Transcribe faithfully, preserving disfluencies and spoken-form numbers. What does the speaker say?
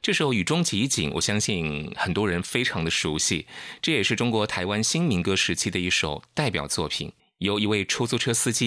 这首《雨中即景》，我相信很多人非常的熟悉，这也是中国台湾新民歌时期的一首代表作品，由一位出租车司机